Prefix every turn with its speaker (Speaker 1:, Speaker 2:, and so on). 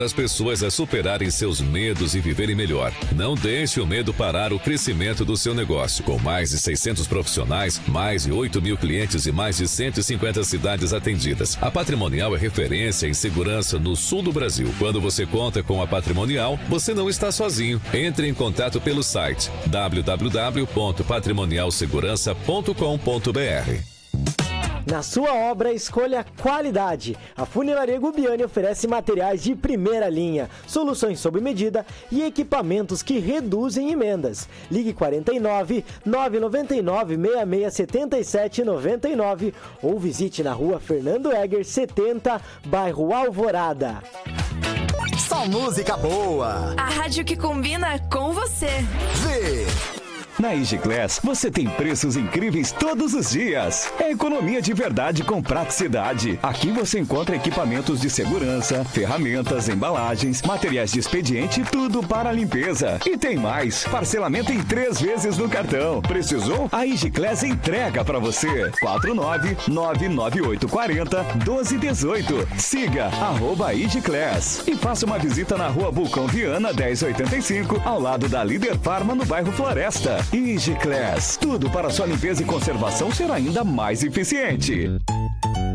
Speaker 1: as pessoas a superarem seus medos e viverem melhor. Não deixe o medo parar o crescimento do seu negócio. Com mais de 600 profissionais, mais de 8 mil clientes e mais de 150 cidades atendidas, a Patrimonial é referência em segurança no sul do Brasil. Quando você conta com a Patrimonial, você não está sozinho. Entre em contato pelo site www.patrimonialsegurança.com.br.
Speaker 2: Na sua obra, escolha qualidade. A Funilaria Gubiani oferece materiais de primeira linha, soluções sob medida e equipamentos que reduzem emendas. Ligue 49 999 6677 99 ou visite na rua Fernando Egger 70, bairro Alvorada.
Speaker 3: Só música boa.
Speaker 4: A rádio que combina com você.
Speaker 3: Vê.
Speaker 5: Na Igiclass, você tem preços incríveis todos os dias. É economia de verdade com praticidade. Aqui você encontra equipamentos de segurança, ferramentas, embalagens, materiais de expediente, tudo para a limpeza. E tem mais, parcelamento em 3 vezes no cartão. Precisou? A Igiclass entrega para você. 49998401218. Siga @Igiclass e faça uma visita na rua Vulcão Viana 1085, ao lado da Líder Farma, no bairro Floresta. Igiclass, tudo para sua limpeza e conservação ser ainda mais eficiente.